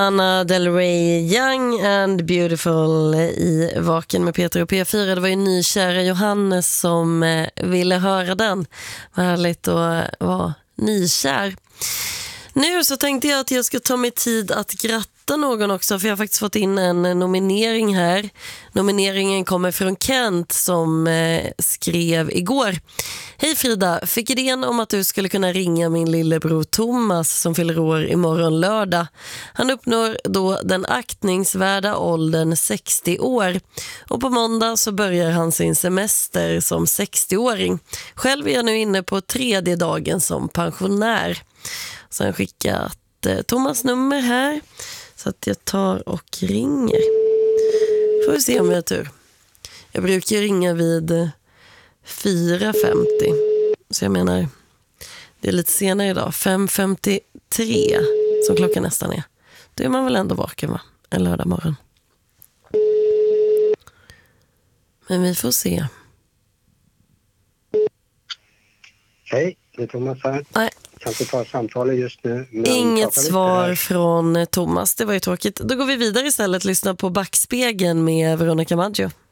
Lana Del Rey, Young and Beautiful i Vaken med Peter och P4. Det var ju nykära Johannes som ville höra den. Vad härligt att vara nykär. Nu så tänkte jag att jag ska ta mig tid att gratta någon också, för jag har faktiskt fått in en nominering här. Nomineringen kommer från Kent som skrev igår. Hej Frida, fick idén om att du skulle kunna ringa min lillebror Thomas som fyller år imorgon lördag. Han uppnår då den aktningsvärda åldern 60 år och på måndag så börjar han sin semester som 60-åring. Själv är jag nu inne på 3:e dagen som pensionär. Sen skickat Thomas nummer här så att jag tar och ringer. Får vi se om jag har tur. Jag brukar ringa vid 4:50. Så jag menar, det är lite senare idag. 5:53 som klockan nästan är. Då är man väl ändå vaken, va? En lördag morgon. Men vi får se. Hej, det är Thomas här. Nej. Kan inte ta samtalet just nu. Inget svar från Thomas, det var ju tråkigt. Då går vi vidare istället, lyssna på Backspegeln med Veronica Maggio.